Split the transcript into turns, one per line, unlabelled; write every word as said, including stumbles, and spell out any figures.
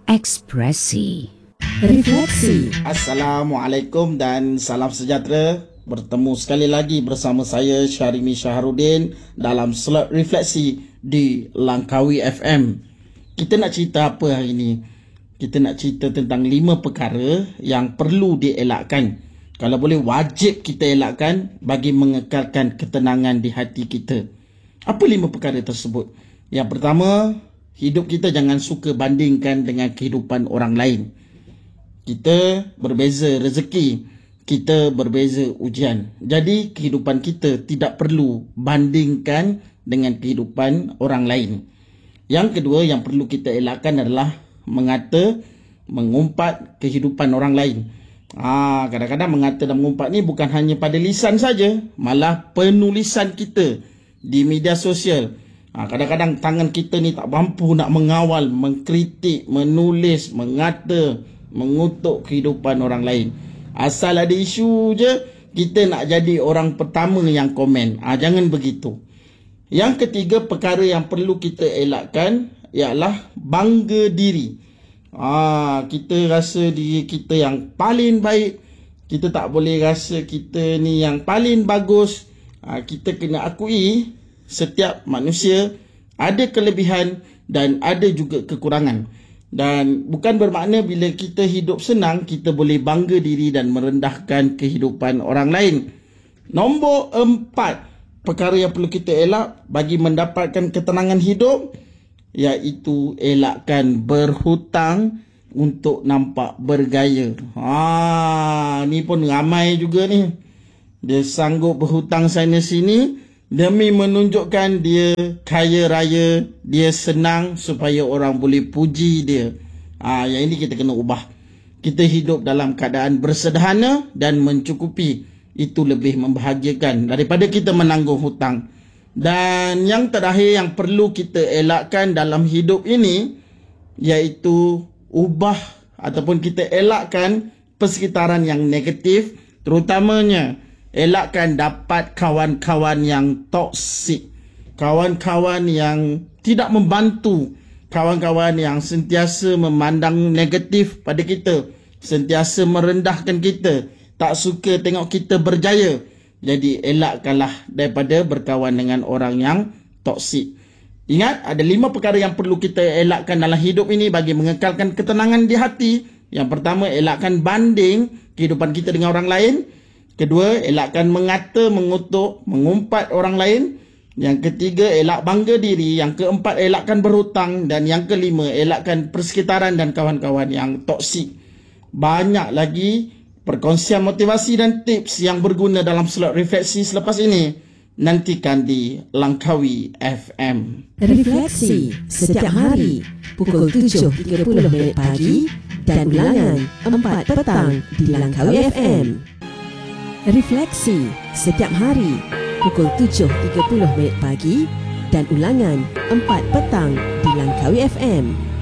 Ekspresi Refleksi.
Assalamualaikum dan salam sejahtera. Bertemu sekali lagi bersama saya Syarimi Syahrudin dalam slot refleksi di Langkawi F M. Kita nak cerita apa hari ini? Kita nak cerita tentang lima perkara yang perlu dielakkan. Kalau boleh wajib kita elakkan bagi mengekalkan ketenangan di hati kita. Apa lima perkara tersebut? Yang pertama, hidup kita jangan suka bandingkan dengan kehidupan orang lain. Kita berbeza rezeki, kita berbeza ujian. Jadi kehidupan kita tidak perlu bandingkan dengan kehidupan orang lain. Yang kedua yang perlu kita elakkan adalah mengata, mengumpat kehidupan orang lain. Ah, kadang-kadang mengata dan mengumpat ni bukan hanya pada lisan saja, malah penulisan kita di media sosial. Ah, kadang-kadang tangan kita ni tak mampu nak mengawal, mengkritik, menulis, mengata, mengutuk kehidupan orang lain. Asal ada isu je, kita nak jadi orang pertama yang komen. Ah, jangan begitu. Yang ketiga perkara yang perlu kita elakkan ialah bangga diri. Ah, kita rasa diri kita yang paling baik. Kita tak boleh rasa kita ni yang paling bagus. Ah, kita kena akui setiap manusia ada kelebihan dan ada juga kekurangan. Dan bukan bermakna bila kita hidup senang, kita boleh bangga diri dan merendahkan kehidupan orang lain. Nombor empat, perkara yang perlu kita elak bagi mendapatkan ketenangan hidup, iaitu elakkan berhutang untuk nampak bergaya. Ha, ni pun ramai juga ni. Dia sanggup berhutang sana sini demi menunjukkan dia kaya raya, dia senang supaya orang boleh puji dia. Ah, yang ini kita kena ubah. Kita hidup dalam keadaan bersederhana dan mencukupi. Itu lebih membahagiakan daripada kita menanggung hutang. Dan yang terakhir yang perlu kita elakkan dalam hidup ini, iaitu ubah ataupun kita elakkan persekitaran yang negatif, terutamanya elakkan dapat kawan-kawan yang toksik, kawan-kawan yang tidak membantu, kawan-kawan yang sentiasa memandang negatif pada kita, sentiasa merendahkan kita, tak suka tengok kita berjaya. Jadi elakkanlah daripada berkawan dengan orang yang toksik. Ingat, ada lima perkara yang perlu kita elakkan dalam hidup ini bagi mengekalkan ketenangan di hati. Yang pertama, elakkan banding kehidupan kita dengan orang lain. Kedua, elakkan mengata, mengutuk, mengumpat orang lain. Yang ketiga, elak bangga diri. Yang keempat, elakkan berhutang. Dan yang kelima, elakkan persekitaran dan kawan-kawan yang toksik. Banyak lagi perkongsian motivasi dan tips yang berguna dalam slot refleksi selepas ini. Nantikan di Langkawi F M.
Refleksi setiap hari pukul tujuh tiga puluh minit pagi dan ulangan empat petang di Langkawi F M. Refleksi setiap hari pukul tujuh tiga puluh minit pagi dan ulangan empat petang di Langkawi F M.